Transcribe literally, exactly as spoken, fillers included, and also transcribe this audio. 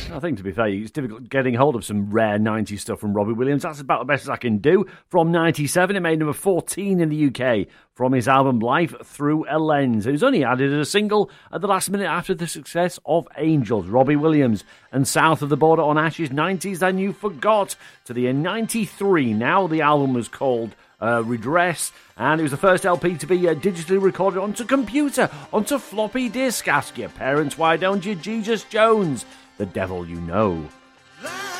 I think, to be fair, it's difficult getting hold of some rare nineties stuff from Robbie Williams. That's about the best I can do. From ninety-seven, it made number fourteen in the U K from his album Life Through a Lens. It was only added as a single at the last minute after the success of Angels. Robbie Williams and South of the Border on Ashes, nineties Then You Forgot, to the ninety-three. Now the album was called Uh, Redress, and it was the first L P to be uh, digitally recorded onto computer, onto floppy disk. Ask your parents, why don't you? Jesus Jones, The Devil You Know.